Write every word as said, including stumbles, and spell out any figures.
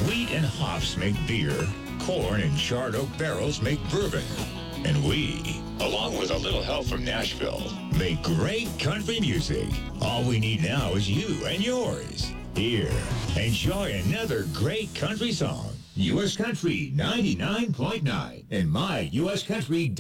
Wheat and hops make beer. Corn and charred oak barrels make bourbon. And we, along with a little help from Nashville, make great country music. All we need now is you and yours. Here, enjoy another great country song. U S Country ninety-nine point nine and my U S Country.